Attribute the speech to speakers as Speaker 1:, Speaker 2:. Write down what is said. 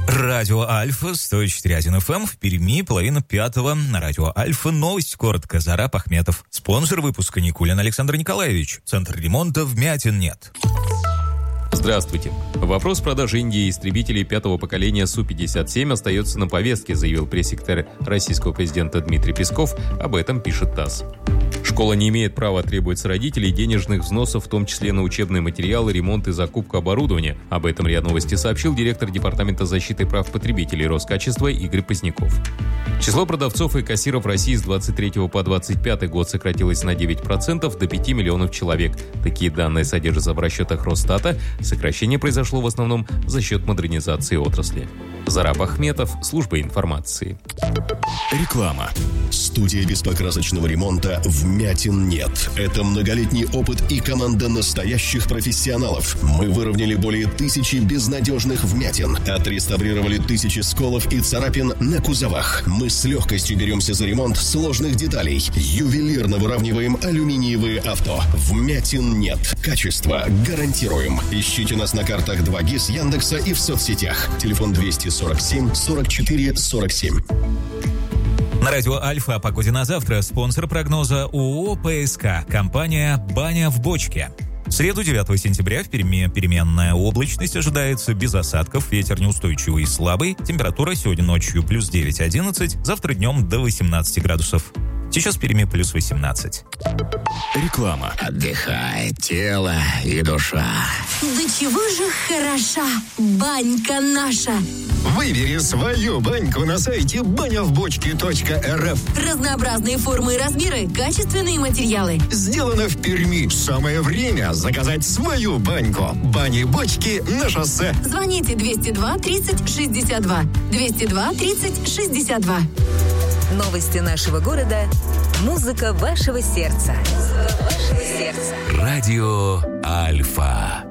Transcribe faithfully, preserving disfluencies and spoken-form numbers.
Speaker 1: Радио Альфа, сто четыре точка один эф эм, в Перми, половина пятого. На Радио Альфа новость коротко. Зараб Ахметов. Спонсор выпуска Никулин Александр Николаевич. Центр ремонта вмятин нет.
Speaker 2: Здравствуйте. Вопрос продажи Индии истребителей пятого поколения Су пятьдесят семь остается на повестке, заявил пресс-секретарь российского президента Дмитрий Песков. Об этом пишет ТАСС. Школа не имеет права требовать с родителей денежных взносов, в том числе на учебные материалы, ремонт и закупку оборудования. Об этом РИА Новости сообщил директор Департамента защиты прав потребителей Роскачества Игорь Поздняков. Число продавцов и кассиров России с двадцать третьего по двадцать пятый год сократилось на девять процентов до пяти миллионов человек. Такие данные содержатся в расчетах Росстата. Сокращение произошло в основном за счет модернизации отрасли. Зараб Ахметов, служба информации.
Speaker 3: Реклама. Студия беспокрасочного ремонта «Вмятин нет». Это многолетний опыт и команда настоящих профессионалов. Мы выровняли более тысячи безнадежных вмятин, отреставрировали тысячи сколов и царапин на кузовах. Мы с легкостью беремся за ремонт сложных деталей. Ювелирно выравниваем алюминиевые авто. Вмятин нет. Качество гарантируем. Ищите нас на картах два гис Яндекса и в соцсетях. Телефон двести сорок семь сорок четыре сорок семь.
Speaker 1: На радио Альфа о погоде на завтра. Спонсор прогноза ООО ПСК. Компания «Баня в бочке». В среду, девятого сентября, в Перми переменная облачность ожидается без осадков, ветер неустойчивый и слабый, температура сегодня ночью плюс девять-одиннадцать, завтра днем до восемнадцати градусов. Сейчас в Перми плюс восемнадцать.
Speaker 3: Реклама.
Speaker 4: Отдыхает тело и душа.
Speaker 5: Да чего же хороша банька наша.
Speaker 4: Выбери свою баньку на сайте баня в бочке точка эр эф.
Speaker 5: Разнообразные формы и размеры, качественные материалы.
Speaker 4: Сделано в Перми. Самое время заказать свою баньку. Бани-бочки на шоссе.
Speaker 5: Звоните двести два тридцать шестьдесят два. двести два тридцать шестьдесят два.
Speaker 6: Новости нашего города. Музыка вашего сердца. Музыка вашего сердца.
Speaker 3: Радио Альфа.